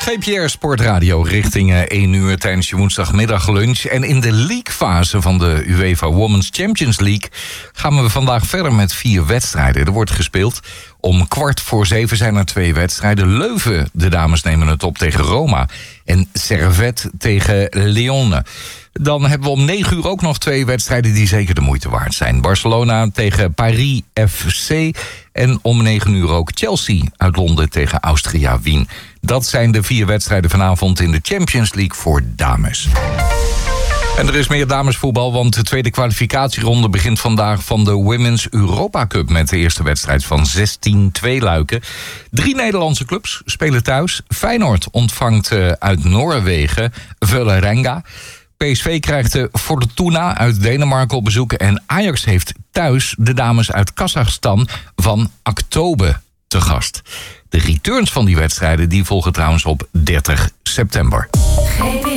GPR Sportradio richting 1 uur tijdens je woensdagmiddaglunch. En in de leaguefase van de UEFA Women's Champions League gaan we vandaag verder met 4 wedstrijden. Er wordt gespeeld. Om 6:15 zijn er 2 wedstrijden. Leuven, de dames nemen het op tegen Roma. En Servette tegen Lione. Dan hebben we om 9 uur ook nog 2 wedstrijden die zeker de moeite waard zijn. Barcelona tegen Paris FC. En om 9 uur ook Chelsea uit Londen tegen Austria Wien. Dat zijn de 4 wedstrijden vanavond in de Champions League voor dames. En er is meer damesvoetbal, want de tweede kwalificatieronde begint vandaag van de Women's Europa Cup met de eerste wedstrijd van 16 tweeluiken. 3 Nederlandse clubs spelen thuis. Feyenoord ontvangt uit Noorwegen Vålerenga. PSV krijgt de Fortuna uit Denemarken op bezoek. En Ajax heeft thuis de dames uit Kazachstan van Aktobe te gast. De returns van die wedstrijden die volgen trouwens op 30 september.